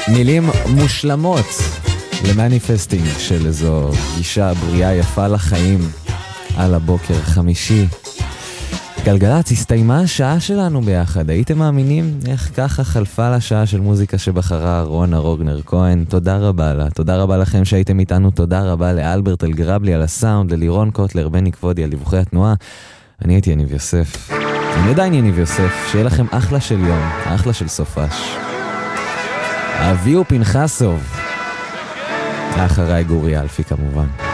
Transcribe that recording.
מילים מושלמות למניפסטינג של איזו גישה בריאה יפה לחיים על הבוקר חמישי. גלגלץ, הסתיימה השעה שלנו ביחד. הייתם מאמינים איך ככה חלפה לשעה של מוזיקה שבחרה רונה רוגנר כהן? תודה רבה לה. תודה רבה לכם שהייתם איתנו. תודה רבה לאלברט אלגרבלי על הסאונד, ללירון קוטלר, בני כבודי על דיווחי התנועה. אני הייתי יניב יוסף. אני עדיין יניב יוסף. שיהיה לכם אחלה של יום, אחלה של סופש. אביהו פנחסוב. אחריי גורי אלפי כמובן.